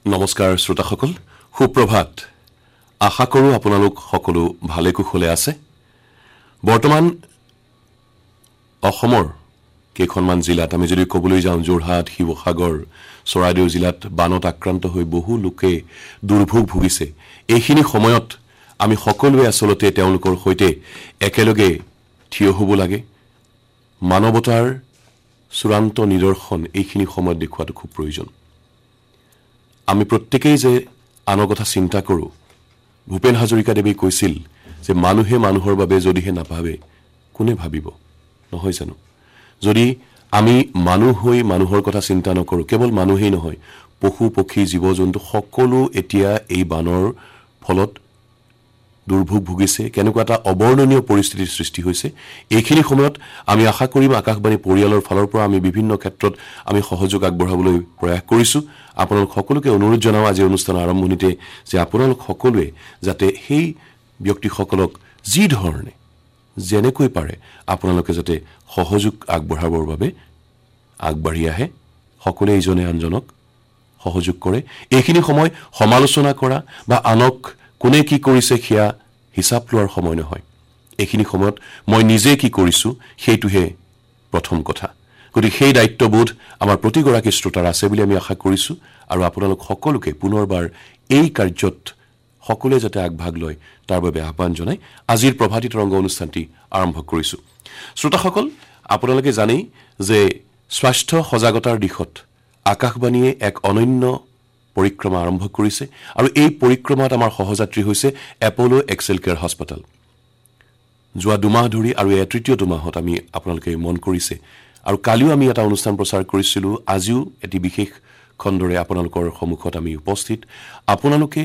নমস্কাৰ শ্ৰোতাসকল, সুপ্ৰভাত। আশা কৰোঁ আপোনালোক সকলো ভালে কুশলে আছে। বৰ্তমান অসমৰ কেইখনমান জিলাত আমি যদি ক'বলৈ যাওঁ, যোৰহাট, শিৱসাগৰ, চৰাইদেউ জিলাত বানত আক্ৰান্ত হৈ বহু লোকে দুৰ্ভোগ ভুগিছে। এইখিনি সময়ত আমি সকলোৱে আচলতে তেওঁলোকৰ সৈতে একেলগে থিয় হ'ব লাগে। মানৱতাৰ চূড়ান্ত নিদৰ্শন এইখিনি সময়ত দেখুৱাটো খুব প্ৰয়োজন। আমি প্ৰত্যেকেই যে আনৰ কথা চিন্তা কৰোঁ। ভূপেন হাজৰিকাদেৱে কৈছিল যে মানুহে মানুহৰ বাবে যদিহে নাভাবে কোনে ভাবিব, নহয় জানো? যদি আমি মানুহ হৈ মানুহৰ কথা চিন্তা নকৰোঁ, কেৱল মানুহেই নহয়, পশু পক্ষী জীৱ জন্তু সকলো এতিয়া এই বানৰ ফলত দুৰ্ভোগ ভুগিছে। কেনেকুৱা এটা অবৰ্ণনীয় পৰিস্থিতিৰ সৃষ্টি হৈছে। এইখিনি সময়ত আমি আশা কৰিম আকাশবাণী পৰিয়ালৰ ফালৰ পৰা আমি বিভিন্ন ক্ষেত্ৰত আমি সহযোগ আগবঢ়াবলৈ প্ৰয়াস কৰিছোঁ। আপোনালোক সকলোকে অনুৰোধ জনাওঁ আজি অনুষ্ঠানৰ আৰম্ভণিতে যে আপোনালোক সকলোৱে যাতে সেই ব্যক্তিসকলক যি ধৰণে যেনেকৈ পাৰে আপোনালোকে যাতে সহযোগ আগবঢ়াবৰ বাবে আগবাঢ়ি আহে, সকলোৱে ইজনে আনজনক সহযোগ কৰে। এইখিনি সময় সমালোচনা কৰা বা আনক কোনে কি কৰিছে সেয়া হিচাপ লোৱাৰ সময় নহয়। এইখিনি সময়ত মই নিজে কি কৰিছোঁ সেইটোহে প্ৰথম কথা। গতিকে সেই দায়িত্ববোধ আমাৰ প্ৰতিগৰাকী শ্ৰোতাৰ আছে বুলি আমি আশা কৰিছোঁ আৰু আপোনালোক সকলোকে পুনৰবাৰ এই কাৰ্যত সকলোৱে যাতে আগভাগ লয় তাৰ বাবে আহ্বান জনাই আজিৰ প্ৰভাতী তৰংগ অনুষ্ঠানটি আৰম্ভ কৰিছোঁ। শ্ৰোতাসকল, আপোনালোকে জানেই যে স্বাস্থ্য সজাগতাৰ দিশত আকাশবাণীয়ে এক অনন্য পৰিক্ৰমা আৰম্ভ কৰিছে আৰু এই পৰিক্ৰমাত আমাৰ সহযাত্ৰী হৈছে এপ'লো এক্সেল কেয়াৰ হাস্পাতাল। যোৱা দুমাহ ধৰি আৰু এই তৃতীয় দুমাহত আমি আপোনালোকে মন কৰিছে আৰু কালিও আমি এটা অনুষ্ঠান প্ৰচাৰ কৰিছিলোঁ। আজিও এটি বিশেষ খণ্ডৰে আপোনালোকৰ সন্মুখত আমি উপস্থিত। আপোনালোকে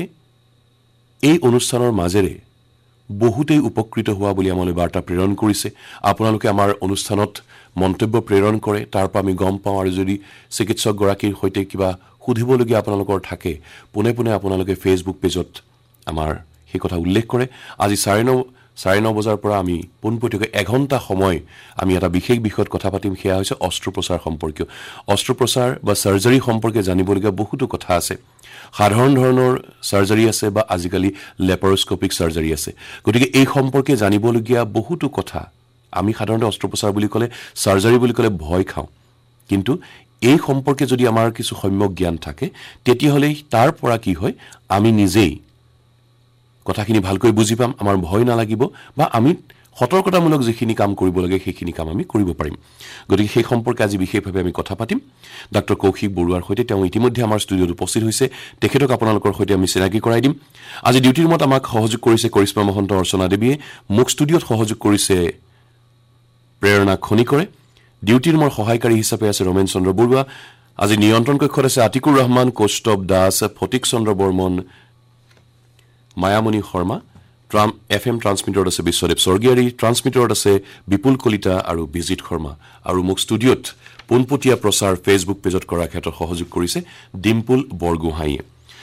এই অনুষ্ঠানৰ মাজেৰে বহুতেই উপকৃত হোৱা বুলি আমালৈ বাৰ্তা প্ৰেৰণ কৰিছে। আপোনালোকে আমাৰ অনুষ্ঠানত মন্তব্য প্ৰেৰণ কৰে, তাৰ পৰা আমি গম পাওঁ। আৰু যদি চিকিৎসকগৰাকীৰ সৈতে কিবা সুধিবলগীয়া আপোনালোকৰ থাকে, পোনে পোনে আপোনালোকে ফেচবুক পেজত আমাৰ সেই কথা উল্লেখ কৰে। আজি 9:30 বজাৰ পৰা আমি পোনপটীয়াকৈ এঘণ্টা সময় আমি এটা বিশেষ বিষয়ত কথা পাতিম। সেয়া হৈছে অস্ত্ৰোপচাৰ সম্পৰ্কীয়। অস্ত্ৰোপচাৰ বা চাৰ্জাৰী সম্পৰ্কে জানিবলগীয়া বহুতো কথা আছে। সাধাৰণ ধৰণৰ চাৰ্জাৰী আছে বা আজিকালি লেপাৰস্কোপিক চাৰ্জাৰী আছে। গতিকে এই সম্পৰ্কে জানিবলগীয়া বহুতো কথা। আমি সাধাৰণতে অস্ত্ৰোপচাৰ বুলি ক'লে, চাৰ্জাৰী বুলি ক'লে ভয় খাওঁ, কিন্তু এই সম্পৰ্কে যদি আমাৰ কিছু সম্যক জ্ঞান থাকে তেতিয়াহ'লে তাৰ পৰা কি হয়, আমি নিজেই কথাখিনি ভালকৈ বুজি পাম, আমাৰ ভয় নালাগিব বা আমি সতৰ্কতামূলক যিখিনি কাম কৰিব লাগে সেইখিনি কাম আমি কৰিব পাৰিম। গতিকে সেই সম্পৰ্কে আজি বিশেষভাৱে আমি কথা পাতিম ডাক্তৰ কৌশিক বৰুৱাৰ সৈতে। তেওঁ ইতিমধ্যে আমাৰ ষ্টুডিঅ'ত উপস্থিত হৈছে। তেখেতক আপোনালোকৰ সৈতে আমি চিনাকি কৰাই দিম। আজি ডিউটি ৰুমত আমাক সহযোগ কৰিছে কৰিশ্মা মহন্ত, অৰ্চনা দেৱীয়ে। মোক ষ্টুডিঅ'ত সহযোগ কৰিছে প্ৰেৰণা খনিকৰে। ডিউটি ৰুমৰ সহায়কাৰী হিচাপে আছে ৰমেন চন্দ্ৰ বৰুৱা। আজি নিয়ন্ত্ৰণ কক্ষত আছে আতিকুৰ ৰহমান, কৌস্তৱ দাস, ফটিক চন্দ্ৰ বৰ্মন, মায়ামণি শৰ্মা। FM ট্ৰান্সমিটাৰত আছে বিশ্বদেৱ স্বৰ্গীয়াৰী, ট্ৰান্সমিটাৰত আছে বিপুল কলিতা আৰু বিজিত শৰ্মা। আৰু মোক ষ্টুডিঅ'ত পোনপটীয়া প্ৰচাৰ ফেচবুক পেজত কৰাৰ ক্ষেত্ৰত সহযোগ কৰিছে ডিম্পুল বৰগোহাঁইয়ে।